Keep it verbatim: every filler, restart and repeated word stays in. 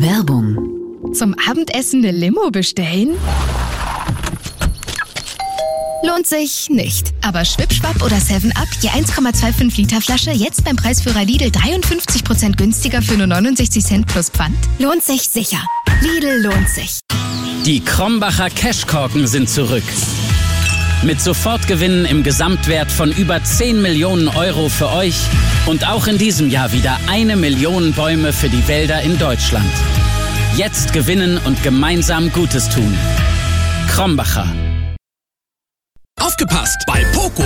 Werbung. Zum Abendessen eine Limo bestellen? Lohnt sich nicht. Aber Schwipschwapp oder seven up, je eins Komma fünfundzwanzig Liter Flasche, jetzt beim Preisführer Lidl dreiundfünfzig Prozent günstiger für nur neunundsechzig Cent plus Pfand? Lohnt sich sicher. Lidl lohnt sich. Die Krombacher Cashkorken sind zurück. Mit Sofortgewinnen im Gesamtwert von über zehn Millionen Euro für euch und auch in diesem Jahr wieder eine Million Bäume für die Wälder in Deutschland. Jetzt gewinnen und gemeinsam Gutes tun. Krombacher. Aufgepasst! Bei Poco